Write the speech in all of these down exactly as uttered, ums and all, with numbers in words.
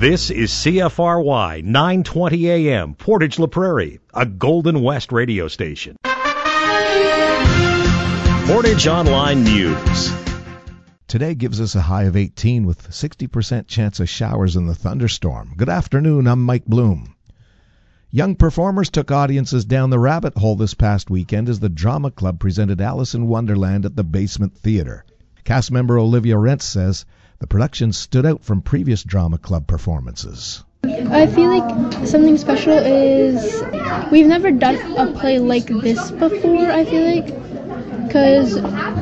This is C F R Y nine twenty A M, Portage La Prairie, a Golden West radio station. Portage Online News. Today gives us a high of eighteen with sixty percent chance of showers in the thunderstorm. Good afternoon, I'm Mike Bloom. Young performers took audiences down the rabbit hole this past weekend as the Drama Club presented Alice in Wonderland at the Basement Theatre. Cast member Olivia Rentz says the production stood out from previous Drama Club performances. I feel like something special is we've never done a play like this before, I feel like, because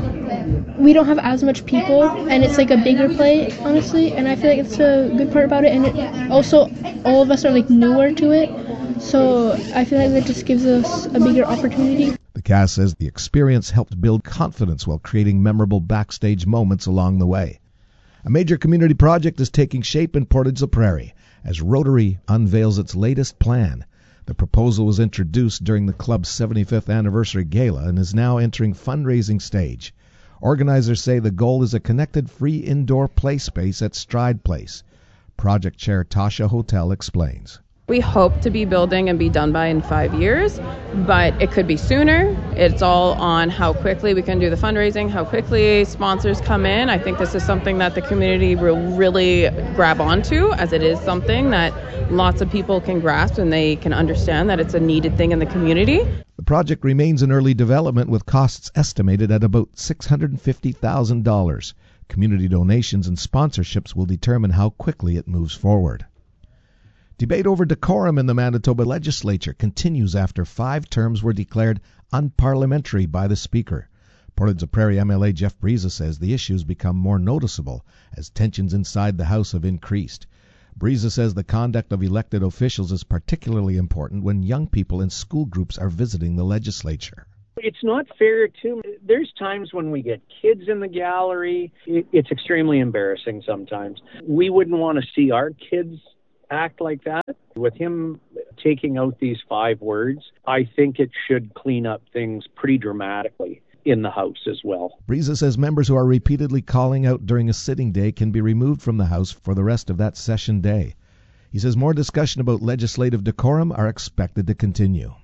we don't have as much people and it's like a bigger play, honestly, and I feel like it's a good part about it, and it also all of us are like newer to it, so I feel like that just gives us a bigger opportunity. The cast says the experience helped build confidence while creating memorable backstage moments along the way. A major community project is taking shape in Portage La Prairie as Rotary unveils its latest plan. The proposal was introduced during the club's seventy-fifth anniversary gala and is now entering fundraising stage. Organizers say the goal is a connected free indoor play space at Stride Place. Project Chair Tasha Hotel explains. We hope to be building and be done by in five years, but it could be sooner. It's all on how quickly we can do the fundraising, how quickly sponsors come in. I think this is something that the community will really grab onto, as it is something that lots of people can grasp and they can understand that it's a needed thing in the community. The project remains in early development with costs estimated at about six hundred fifty thousand dollars. Community donations and sponsorships will determine how quickly it moves forward. Debate over decorum in the Manitoba legislature continues after five terms were declared unparliamentary by the Speaker. Portage La Prairie M L A Jeff Briza says the issues become more noticeable as tensions inside the House have increased. Briza says the conduct of elected officials is particularly important when young people in school groups are visiting the legislature. It's not fair, too. There's times when we get kids in the gallery. It's extremely embarrassing sometimes. We wouldn't want to see our kids act like that. With him taking out these five words, I think it should clean up things pretty dramatically in the House as well. Briza says members who are repeatedly calling out during a sitting day can be removed from the House for the rest of that session day. He says more discussion about legislative decorum are expected to continue.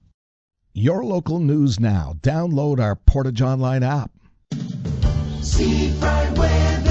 Your local news now. Download our Portage Online app. See Friday weather.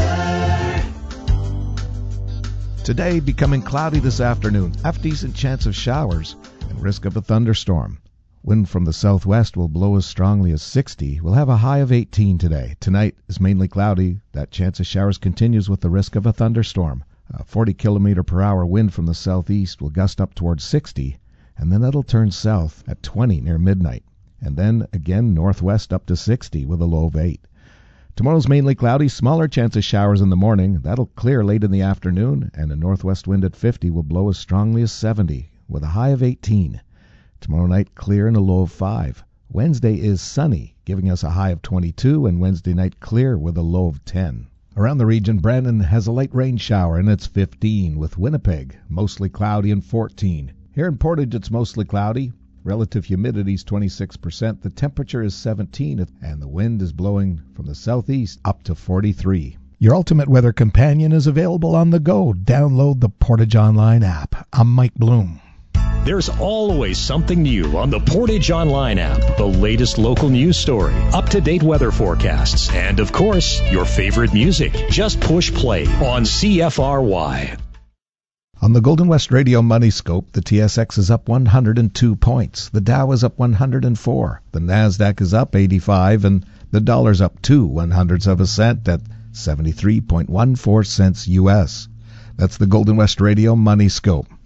Today, becoming cloudy this afternoon. Half decent chance of showers and risk of a thunderstorm. Wind from the southwest will blow as strongly as sixty. We'll have a high of eighteen today. Tonight is mainly cloudy. That chance of showers continues with the risk of a thunderstorm. A forty kilometer per hour wind from the southeast will gust up towards sixty, and then it'll turn south at twenty near midnight. And then again northwest up to sixty with a low of eight. Tomorrow's mainly cloudy, smaller chance of showers in the morning. That'll clear late in the afternoon, and a northwest wind at fifty will blow as strongly as seventy, with a high of eighteen. Tomorrow night, clear and a low of five. Wednesday is sunny, giving us a high of twenty-two, and Wednesday night clear with a low of ten. Around the region, Brandon has a light rain shower, and it's fifteen, with Winnipeg mostly cloudy and fourteen. Here in Portage, it's mostly cloudy. Relative humidity is twenty-six percent. The temperature is seventeen, and the wind is blowing from the southeast up to forty-three. Your ultimate weather companion is available on the go. Download the Portage Online app. I'm Mike Bloom. There's always something new on the Portage Online app. The latest local news story, up-to-date weather forecasts, and, of course, your favorite music. Just push play on C F R Y. On the Golden West Radio Money Scope, the T S X is up one hundred two points. The Dow is up one hundred four. The NASDAQ is up eighty-five, and the dollar's up two one hundredths of a cent at seventy-three point one four cents U S. That's the Golden West Radio Money Scope.